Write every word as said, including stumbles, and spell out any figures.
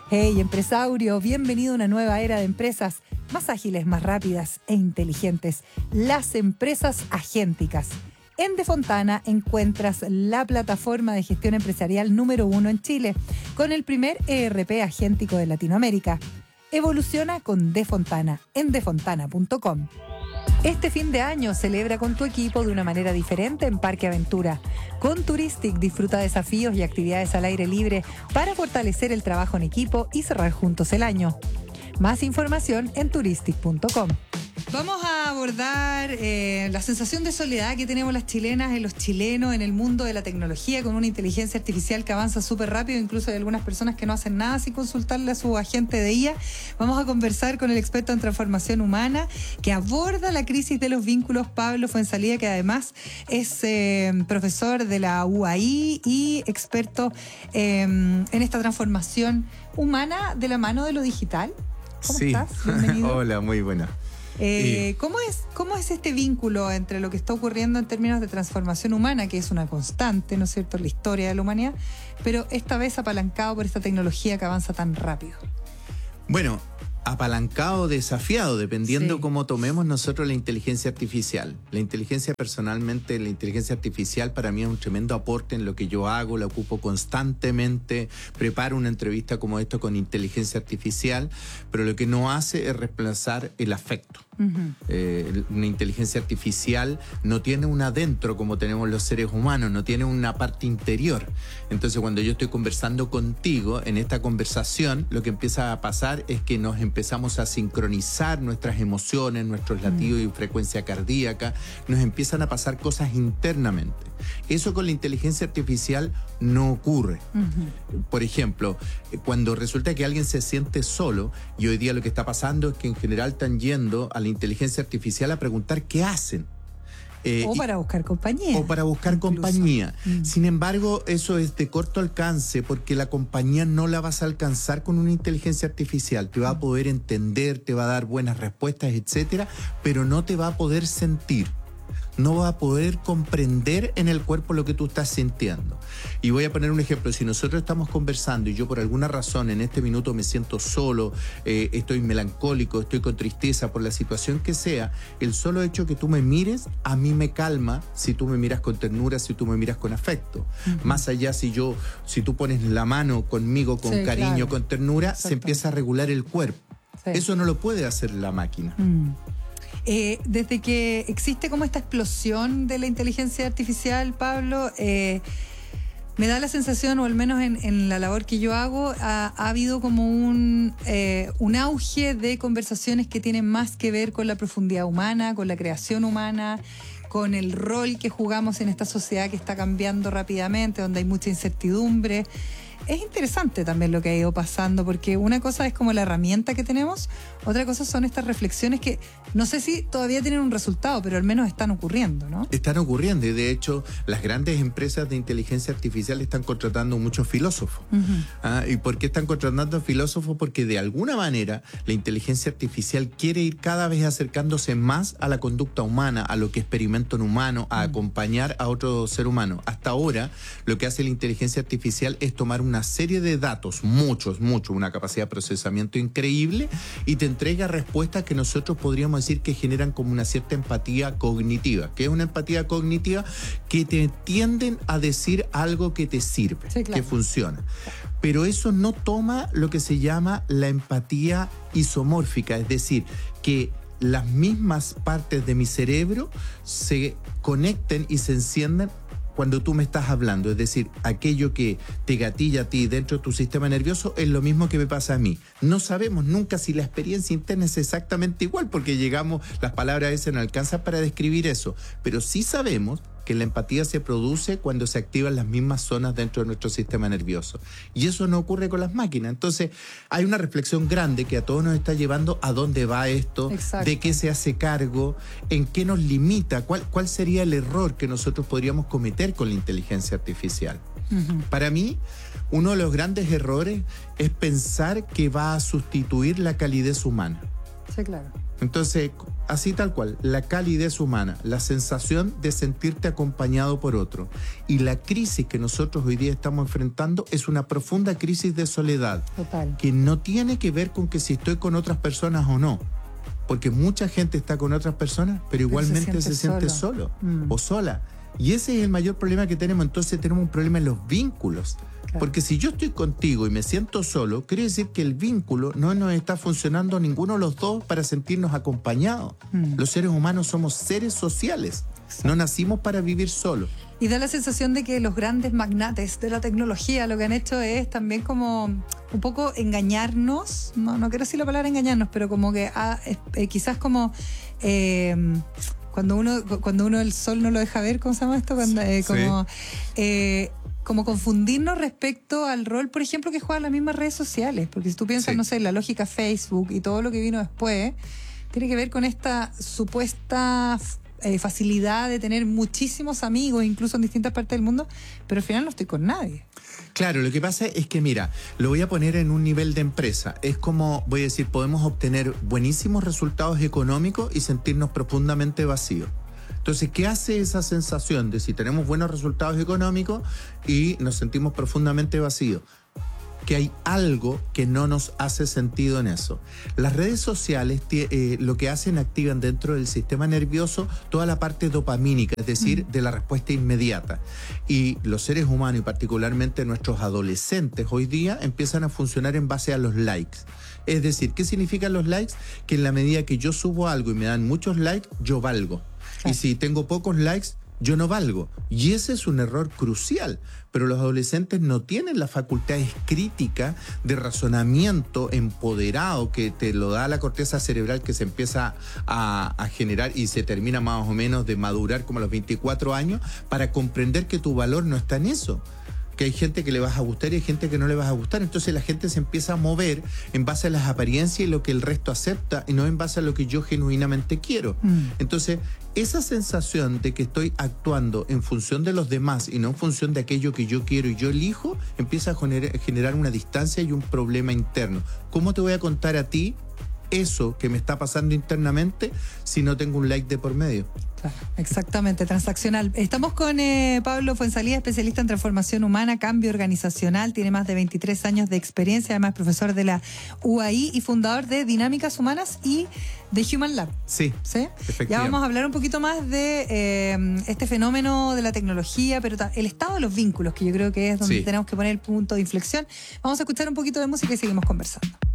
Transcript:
Hey, empresario, bienvenido a una nueva era de empresas más ágiles, más rápidas e inteligentes. Las empresas agénticas. En Defontana encuentras la plataforma de gestión empresarial número uno en Chile, con el primer E R P agéntico de Latinoamérica. Evoluciona con Defontana en defontana punto com. Este fin de año celebra con tu equipo de una manera diferente en Parque Aventura. Con Turistic disfruta desafíos y actividades al aire libre para fortalecer el trabajo en equipo y cerrar juntos el año. Más información en turistic punto com. Vamos a abordar eh, la sensación de soledad que tenemos las chilenas y los chilenos en el mundo de la tecnología, con una inteligencia artificial que avanza súper rápido. Incluso hay algunas personas que no hacen nada sin consultarle a su agente de I A. Vamos a conversar con el experto en transformación humana que aborda la crisis de los vínculos, Pablo Fuenzalía, que además es eh, profesor de la U A I y experto eh, en esta transformación humana de la mano de lo digital. ¿Cómo sí. estás? Bienvenido. Hola, muy buena. Eh, ¿cómo es, ¿Cómo es este vínculo entre lo que está ocurriendo en términos de transformación humana, que es una constante, ¿no es cierto?, en la historia de la humanidad, pero esta vez apalancado por esta tecnología que avanza tan rápido? Bueno, apalancado, desafiado, dependiendo Sí. cómo tomemos nosotros la inteligencia artificial. La inteligencia, personalmente, la inteligencia artificial para mí es un tremendo aporte en lo que yo hago, la ocupo constantemente, preparo una entrevista como esta con inteligencia artificial, pero lo que no hace es reemplazar el afecto. Uh-huh. Eh, una inteligencia artificial no tiene un adentro como tenemos los seres humanos, no tiene una parte interior. Entonces, cuando yo estoy conversando contigo, en esta conversación, lo que empieza a pasar es que nos empezamos a sincronizar nuestras emociones, nuestros latidos uh-huh. y frecuencia cardíaca, nos empiezan a pasar cosas internamente. Eso con la inteligencia artificial no ocurre. Uh-huh. Por ejemplo, cuando resulta que alguien se siente solo, y hoy día lo que está pasando es que en general están yendo a la inteligencia artificial a preguntar qué hacen. Eh, o para buscar compañía. O para buscar incluso. compañía. Mm. Sin embargo, eso es de corto alcance porque la compañía no la vas a alcanzar con una inteligencia artificial. Te va a poder entender, te va a dar buenas respuestas, etcétera, pero no te va a poder sentir. No va a poder comprender en el cuerpo lo que tú estás sintiendo. Y voy a poner un ejemplo. Si nosotros estamos conversando y yo por alguna razón en este minuto me siento solo, eh, estoy melancólico, estoy con tristeza por la situación que sea, el solo hecho que tú me mires a mí me calma si tú me miras con ternura, si tú me miras con afecto. Uh-huh. Más allá si yo, si tú pones la mano conmigo con sí, cariño, claro. con ternura, Exacto. se empieza a regular el cuerpo. Sí. Eso no lo puede hacer la máquina. Mm. Eh, desde que existe como esta explosión de la inteligencia artificial, Pablo, eh, me da la sensación, o al menos en, en la labor que yo hago, ha, ha habido como un, eh, un auge de conversaciones que tienen más que ver con la profundidad humana, con la creación humana, con el rol que jugamos en esta sociedad que está cambiando rápidamente, donde hay mucha incertidumbre. Es interesante también lo que ha ido pasando, porque una cosa es como la herramienta que tenemos, otra cosa son estas reflexiones que no sé si todavía tienen un resultado, pero al menos están ocurriendo, ¿no? Están ocurriendo y de hecho las grandes empresas de inteligencia artificial están contratando muchos filósofos. Uh-huh. ¿Ah? ¿Y por qué están contratando filósofos? Porque de alguna manera la inteligencia artificial quiere ir cada vez acercándose más a la conducta humana, a lo que experimenta un humano, a uh-huh. acompañar a otro ser humano. Hasta ahora lo que hace la inteligencia artificial es tomar una serie de datos, muchos, muchos, una capacidad de procesamiento increíble y te entrega respuestas que nosotros podríamos decir que generan como una cierta empatía cognitiva. ¿Qué es una empatía cognitiva? Que te tienden a decir algo que te sirve, sí, claro. que funciona. Pero eso no toma lo que se llama la empatía isomórfica, es decir, que las mismas partes de mi cerebro se conecten y se enciendan cuando tú me estás hablando, es decir, aquello que te gatilla a ti dentro de tu sistema nervioso es lo mismo que me pasa a mí. No sabemos nunca si la experiencia interna es exactamente igual, porque llegamos, las palabras a veces no alcanzan para describir eso, pero sí sabemos que la empatía se produce cuando se activan las mismas zonas dentro de nuestro sistema nervioso. Y eso no ocurre con las máquinas. Entonces, hay una reflexión grande que a todos nos está llevando a dónde va esto, Exacto. de qué se hace cargo, en qué nos limita, cuál, cuál sería el error que nosotros podríamos cometer con la inteligencia artificial. Uh-huh. Para mí, uno de los grandes errores es pensar que va a sustituir la calidez humana. Sí, claro. Entonces, así tal cual, la calidez humana, la sensación de sentirte acompañado por otro. Y la crisis que nosotros hoy día estamos enfrentando es una profunda crisis de soledad. Total. Que no tiene que ver con que si estoy con otras personas o no. Porque mucha gente está con otras personas, pero igualmente pero se siente, se siente solo, solo. Mm. o sola. Y ese es el mayor problema que tenemos. Entonces tenemos un problema en los vínculos. Claro. Porque si yo estoy contigo y me siento solo, quiere decir que el vínculo no nos está funcionando ninguno de los dos para sentirnos acompañados. Mm. Los seres humanos somos seres sociales. Exacto. No nacimos para vivir solos. Y da la sensación de que los grandes magnates de la tecnología lo que han hecho es también como un poco engañarnos, no, no quiero decir la palabra engañarnos, pero como que ah, eh, quizás como eh, cuando uno cuando uno el sol no lo deja ver, ¿cómo se llama esto? Cuando, eh, como, Sí. eh, como confundirnos respecto al rol, por ejemplo, que juegan las mismas redes sociales, porque si tú piensas, Sí. no sé, la lógica Facebook y todo lo que vino después, tiene que ver con esta supuesta Eh, facilidad de tener muchísimos amigos, incluso en distintas partes del mundo, pero al final no estoy con nadie. Claro, lo que pasa es que, mira, lo voy a poner en un nivel de empresa. Es como, voy a decir, podemos obtener buenísimos resultados económicos y sentirnos profundamente vacíos. Entonces, ¿qué hace esa sensación de si tenemos buenos resultados económicos y nos sentimos profundamente vacíos? Que hay algo que no nos hace sentido en eso. Las redes sociales eh, lo que hacen, activan dentro del sistema nervioso toda la parte dopamínica, es decir, mm. de la respuesta inmediata. Y los seres humanos, y particularmente nuestros adolescentes hoy día, empiezan a funcionar en base a los likes. Es decir, ¿qué significan los likes? Que en la medida que yo subo algo y me dan muchos likes, yo valgo. Claro. Y si tengo pocos likes, yo no valgo. Y ese es un error crucial. Pero los adolescentes no tienen las facultades críticas de razonamiento empoderado que te lo da la corteza cerebral, que se empieza a, a generar y se termina más o menos de madurar como a los veinticuatro años, para comprender que tu valor no está en eso. Que hay gente que le vas a gustar y hay gente que no le vas a gustar. Entonces la gente se empieza a mover en base a las apariencias y lo que el resto acepta y no en base a lo que yo genuinamente quiero. Mm. Entonces, esa sensación de que estoy actuando en función de los demás y no en función de aquello que yo quiero y yo elijo, empieza a gener- generar una distancia y un problema interno. ¿Cómo te voy a contar a ti eso que me está pasando internamente si no tengo un like de por medio? Claro, exactamente, transaccional. Estamos con eh, Pablo Fuenzalía, especialista en transformación humana, cambio organizacional, tiene más de veintitrés años de experiencia, además profesor de la U A I y fundador de Dinámicas Humanas y de Human Lab. Sí, ¿Sí? efectivamente. Ya vamos a hablar un poquito más de eh, este fenómeno de la tecnología, pero el estado de los vínculos, que yo creo que es donde sí. tenemos que poner el punto de inflexión. Vamos a escuchar un poquito de música y seguimos conversando.